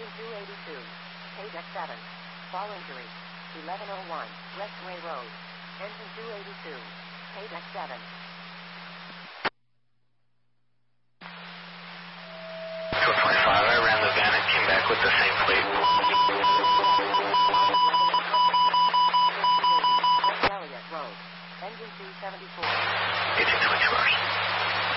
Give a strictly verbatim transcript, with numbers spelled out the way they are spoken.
Engine two eighty-two. Page X seven. Fall injury. eleven oh one. Westway Road. Engine two eighty-two. Page X seven. two twenty-five, I ran the van and came back with the same plate.